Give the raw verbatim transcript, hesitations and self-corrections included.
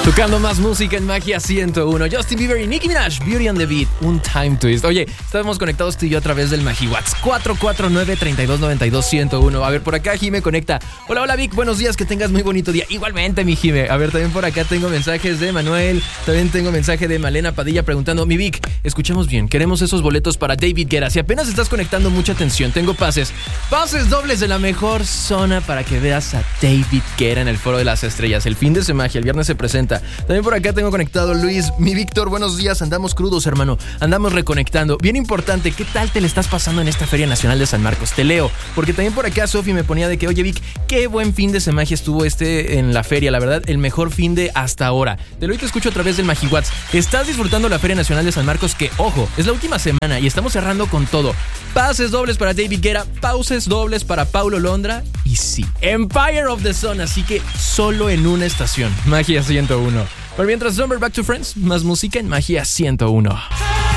Tocando más música en Magia ciento uno. Justin Bieber y Nicki Minaj, Beauty and the Beat, un time twist. Oye, estamos conectados tú y yo a través del MagiWhat's cuatro cuatro nueve, tres dos nueve dos, uno cero uno. A ver, por acá Jime conecta. Hola, hola Vic, buenos días, que tengas muy bonito día. Igualmente, mi Jime. A ver, también por acá tengo mensajes de Manuel. También tengo mensaje de Malena Padilla preguntando: mi Vic, escuchamos bien, queremos esos boletos para David Guetta. Si apenas estás conectando, mucha atención, tengo pases. Pases dobles de la mejor zona para que veas a David Guetta en el Foro de las Estrellas. El fin de semana, el viernes se presenta. También por acá tengo conectado Luis. Mi Víctor, buenos días. Andamos crudos, hermano. Andamos reconectando. Bien importante, ¿qué tal te le estás pasando en esta Feria Nacional de San Marcos? Te leo, porque también por acá Sofi me ponía de que, oye Vic, qué buen fin de semana estuvo este en la feria. La verdad, el mejor fin de hasta ahora. Te lo te escucho a través del MagiWhat's. ¿Estás disfrutando la Feria Nacional de San Marcos? Que, ojo, es la última semana y estamos cerrando con todo. Pases dobles para David Guetta, pauses dobles para Paulo Londra y sí, Empire of the Sun. Así que solo en una estación. Magia ciento uno. Pero mientras, Summer Back to Friends, más música en Magia ciento uno.